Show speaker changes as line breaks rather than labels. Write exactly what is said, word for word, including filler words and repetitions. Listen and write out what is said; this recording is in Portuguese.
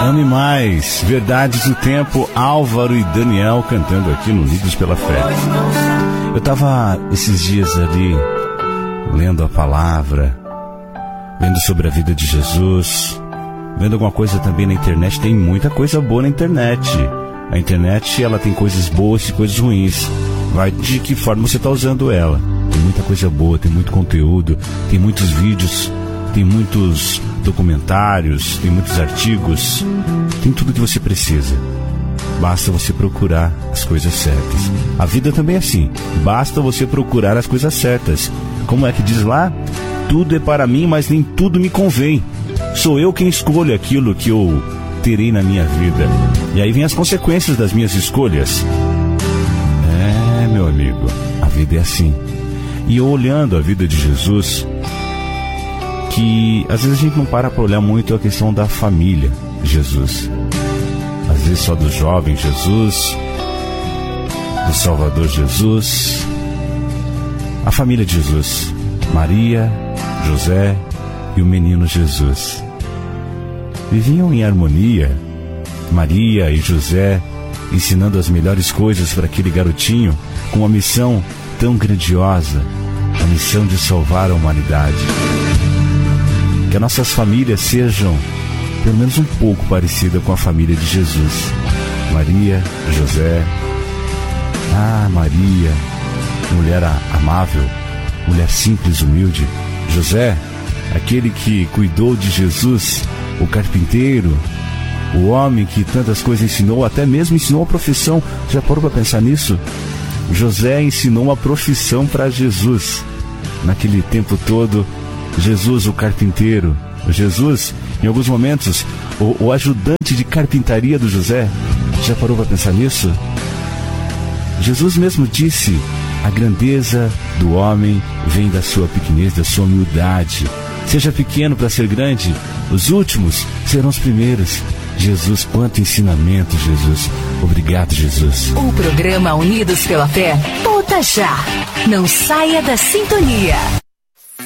Ame mais, Verdades do Tempo, Álvaro e Daniel cantando aqui no Unidos pela Fé. Eu estava esses dias ali lendo a palavra, vendo sobre a vida de Jesus, vendo alguma coisa também na internet. Tem muita coisa boa na internet. A internet, ela tem coisas boas e coisas ruins. Vai de que forma você está usando ela. Tem muita coisa boa, tem muito conteúdo, tem muitos vídeos, tem muitos documentários, tem muitos artigos, tem tudo que você precisa. Basta você procurar as coisas certas. A vida também é assim. Basta você procurar as coisas certas. Como é que diz lá? Tudo é para mim, mas nem tudo me convém. Sou eu quem escolho aquilo que eu terei na minha vida. E aí vem as consequências das minhas escolhas. É, meu amigo, a vida é assim. E eu olhando a vida de Jesus, que às vezes a gente não para para olhar muito a questão da família de Jesus. Às vezes só do jovem Jesus, do Salvador Jesus, a família de Jesus, Maria, José e o menino Jesus. Viviam em harmonia, Maria e José ensinando as melhores coisas para aquele garotinho com uma missão tão grandiosa, a missão de salvar a humanidade. Que as nossas famílias sejam pelo menos um pouco parecidas com a família de Jesus. Maria, José, ah, Maria, mulher amável, mulher simples, humilde. José, aquele que cuidou de Jesus, o carpinteiro, o homem que tantas coisas ensinou, até mesmo ensinou a profissão. Já parou para pensar nisso? José ensinou uma profissão para Jesus. Naquele tempo todo, Jesus, o carpinteiro, Jesus, em alguns momentos, o, o ajudante de carpintaria do José. Já parou para pensar nisso? Jesus mesmo disse: a grandeza do homem vem da sua pequenez, da sua humildade. Seja pequeno para ser grande, os últimos serão os primeiros. Jesus, quanto ensinamento, Jesus. Obrigado, Jesus.
O programa Unidos pela Fé volta já. Não saia da sintonia.